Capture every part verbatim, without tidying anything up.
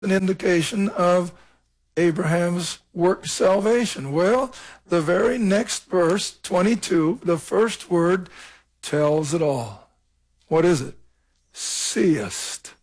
an indication of Abraham's work salvation? Well, the very next verse, twenty-two, the first word tells it all. What is it? Seest.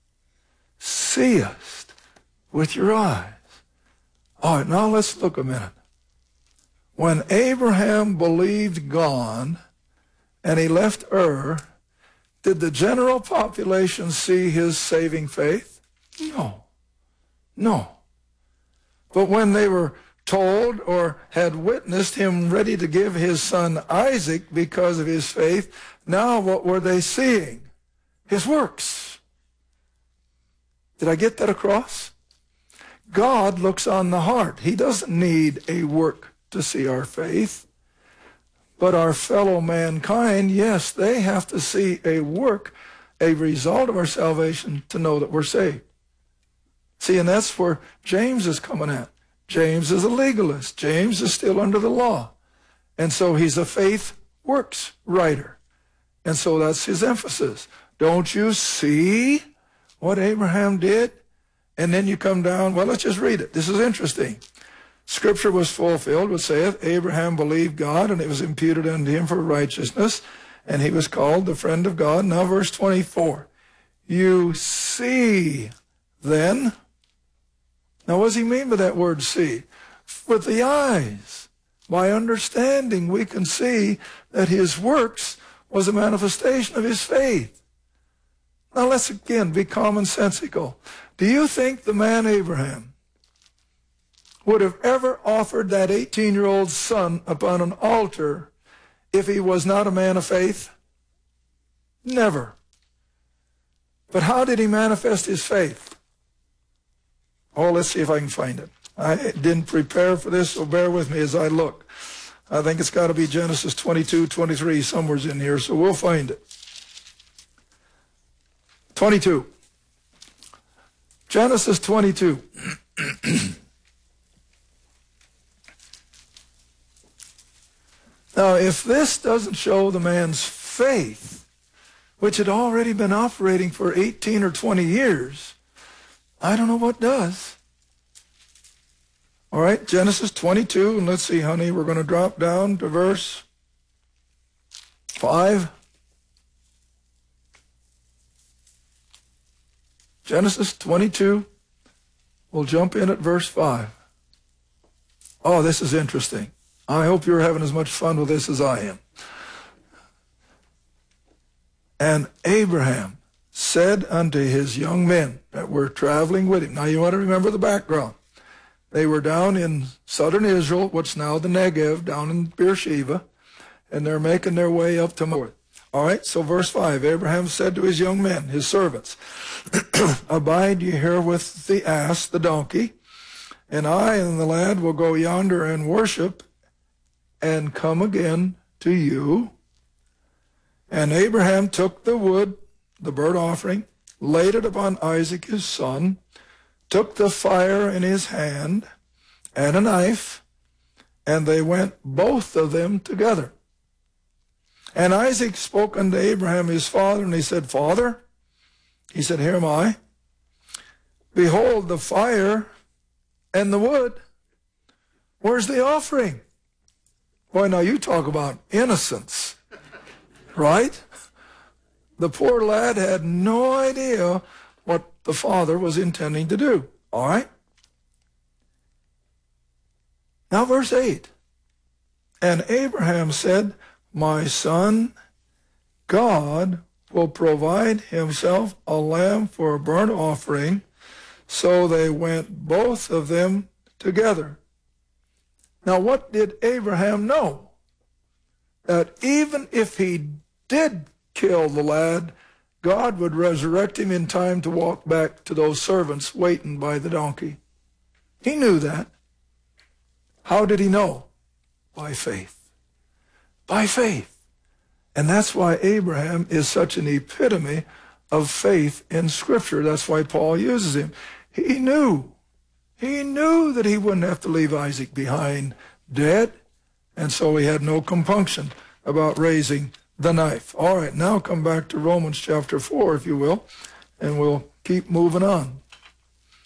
Seest with your eyes. All right, now let's look a minute. When Abraham believed God and he left Ur, did the general population see his saving faith? No. No. But when they were told or had witnessed him ready to give his son Isaac because of his faith, now what were they seeing? His works. Did I get that across? God looks on the heart. He doesn't need a work to see our faith. But our fellow mankind, yes, they have to see a work, a result of our salvation to know that we're saved. See, and that's where James is coming at. James is a legalist. James is still under the law. And so he's a faith works writer. And so that's his emphasis. Don't you see what Abraham did? And then you come down, well, let's just read it. This is interesting. Scripture was fulfilled, which saith, Abraham believed God, and it was imputed unto him for righteousness, and he was called the friend of God. Now verse twenty-four. You see, then. Now what does he mean by that word see? With the eyes. By understanding, we can see that his works was a manifestation of his faith. Now let's again be commonsensical. Do you think the man Abraham would have ever offered that eighteen-year-old son upon an altar if he was not a man of faith? Never. But how did he manifest his faith? Oh, let's see if I can find it. I didn't prepare for this, so bear with me as I look. I think it's got to be Genesis twenty-two, twenty-three, somewhere's in here, so we'll find it. twenty-two. Genesis twenty-two. Now, if this doesn't show the man's faith, which had already been operating for eighteen or twenty years, I don't know what does. All right, Genesis twenty-two, and let's see, honey, we're going to drop down to verse five. Genesis twenty-two, we'll jump in at verse five. Oh, this is interesting. I hope you're having as much fun with this as I am. And Abraham said unto his young men that were traveling with him. Now you want to remember the background. They were down in southern Israel, what's now the Negev, down in Beersheba, and they're making their way up to north. All right, so verse five, Abraham said to his young men, his servants, abide ye here with the ass, the donkey, and I and the lad will go yonder and worship and come again to you. And Abraham took the wood, the burnt offering, laid it upon Isaac his son, took the fire in his hand and a knife, and they went both of them together. And Isaac spoke unto Abraham his father, and he said, Father, he said, here am I. Behold the fire and the wood. Where's the offering? Boy, now you talk about innocence, right? The poor lad had no idea what the father was intending to do, all right? Now verse eight. And Abraham said, my son, God will provide himself a lamb for a burnt offering. So they went both of them together. Now what did Abraham know? That even if he did kill the lad, God would resurrect him in time to walk back to those servants waiting by the donkey. He knew that. How did he know? By faith. By faith. And that's why Abraham is such an epitome of faith in Scripture. That's why Paul uses him. He knew. He knew that he wouldn't have to leave Isaac behind dead, and so he had no compunction about raising the knife. All right, now come back to Romans chapter four, if you will, and we'll keep moving on.